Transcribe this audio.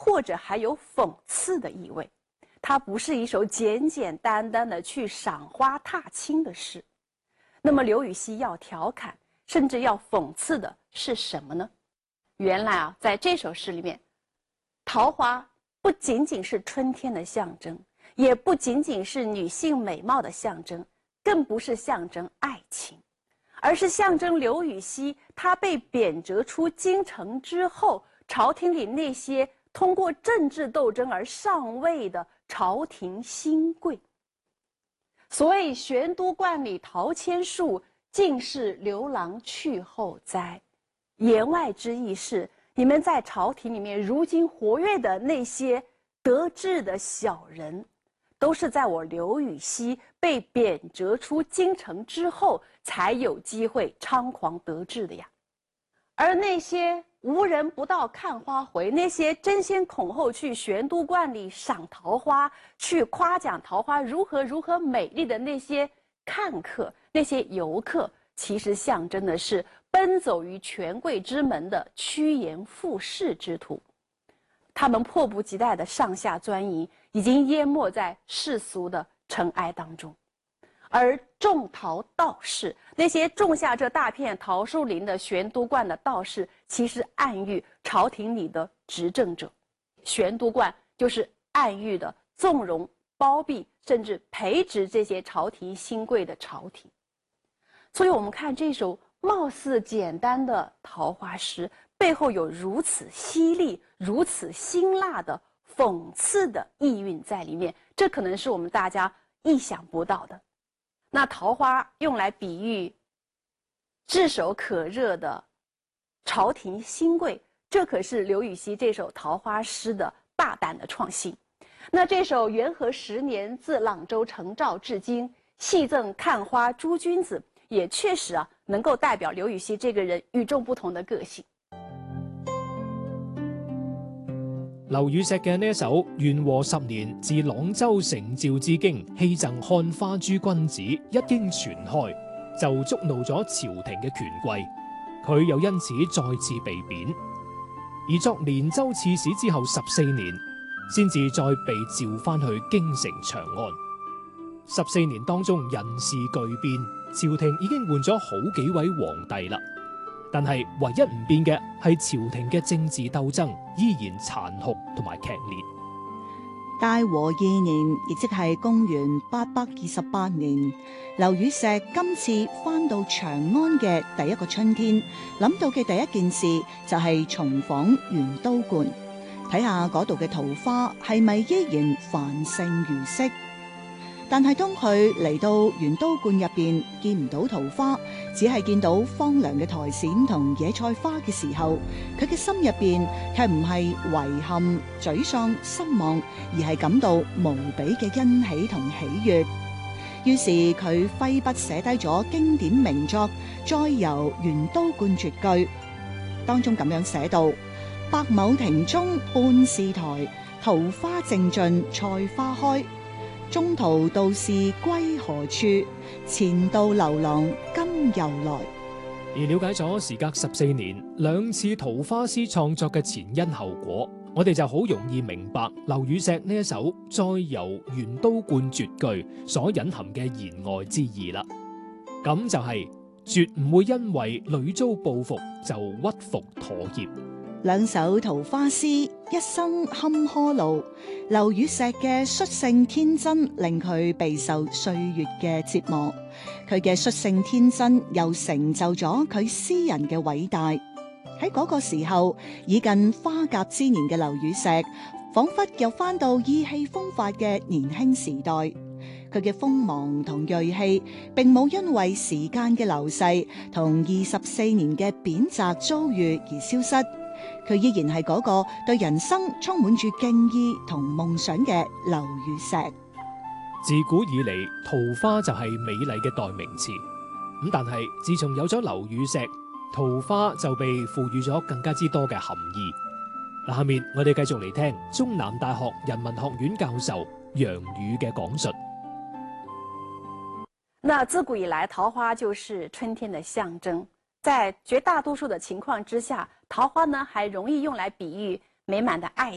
或者还有讽刺的意味。它不是一首简简单单的去赏花踏青的诗。那么刘禹锡要调侃，甚至要讽刺的是什么呢？原来啊，在这首诗里面，桃花不仅仅是春天的象征，也不仅仅是女性美貌的象征，更不是象征爱情，而是象征刘禹锡他被贬谪出京城之后，朝廷里那些通过政治斗争而上位的朝廷新贵。所谓玄都观里桃千树，尽是刘郎去后栽。言外之意是，你们在朝廷里面如今活跃的那些得志的小人，都是在我刘禹锡被贬谪出京城之后，才有机会猖狂得志的呀。而那些无人不到看花回，那些争先恐后去玄都观里赏桃花，去夸奖桃花如何美丽的那些看客、那些游客，其实象征的是奔走于权贵之门的趋炎附势之徒。他们迫不及待的上下钻营，已经淹没在世俗的尘埃当中。而种桃道士，那些种下这大片桃树林的玄都观的道士，其实暗喻朝廷里的执政者。玄都观就是暗喻的纵容、包庇甚至培植这些朝廷新贵的朝廷。所以我们看这首貌似简单的桃花诗，背后有如此犀利、如此辛辣的讽刺的意蕴在里面，这可能是我们大家意想不到的。那桃花用来比喻炙手可热的朝廷新贵，这可是刘禹锡这首桃花诗的大胆的创新。那这首元和10年自朗州成诏至今，戏赠看花诸君子，也确實能夠代表劉禹锡這個人與眾不同的個性。 劉禹錫嘅呢一首元和10年自朗州成詔至京，戲贈看花諸君子，一經傳開，就觸怒咗朝廷嘅權貴，佢又因此再次被貶。而作連州刺史之後14年，先至再被召翻去京城長安。14年當中人事巨變，朝廷已經換咗好幾位皇帝啦，但係唯一唔變嘅係朝廷嘅政治鬥爭依然殘酷同埋劇烈。 大和2年，亦即係公元828年，劉禹錫今次翻到長安嘅第一個春天，諗到嘅第一件事就係重訪元都觀，睇下嗰度嘅桃花係咪依然繁盛如昔。但係當佢嚟到元都觀入邊見唔到桃花，只係見到荒涼嘅苔蘚同野菜花嘅時候，佢嘅心入邊卻唔係遺憾、沮喪、失望，而係感到無比嘅欣喜同喜悅。於是佢揮筆寫低咗經典名作《再遊元都觀絕句》，當中咁樣寫道：百畝庭中半是苔，桃花正盡菜花開。中途道士歸何處？前度劉郎今又來。 而了解咗時隔14年兩次桃花詩創作嘅前因後果，我哋就好容易明白劉禹錫呢一首《再遊元都觀絕句》所隱含嘅言外之意啦。咁就係絕唔會因為屢遭報復就屈服妥協。 兩首桃花詩，一生坎坷路。劉禹錫嘅率性天真令佢備受歲月嘅折磨，佢嘅率性天真又成就咗佢詩人嘅偉大。喺嗰個時候，已近花甲之年嘅劉禹錫，仿佛又翻到意氣風發嘅年輕時代。佢嘅鋒芒同銳氣，並冇因為時間嘅流逝同24年嘅貶謫遭遇而消失。佢依然係嗰個對人生充滿住敬意同夢想嘅劉禹錫。 自古以嚟，桃花就係美麗嘅代名詞。咁但係自從有咗劉禹錫，桃花就被賦予咗更加之多嘅含義。下面我哋繼續嚟聽中南大學人文學院教授楊宇嘅講述。 那自古以來，桃花就是春天的象徵。在絕大多數的情況之下，桃花呢還容易用來比喻美滿的愛